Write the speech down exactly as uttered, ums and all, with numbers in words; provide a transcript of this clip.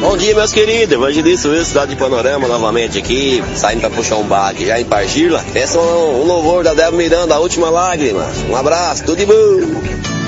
Bom dia, meus queridos. Evangelista Wilson, cidade de Panorama, novamente aqui, saindo pra puxar um bar aqui já em Pargila. Peça um, um louvor da Débora Miranda, A Última Lágrima. Um abraço, tudo de bom.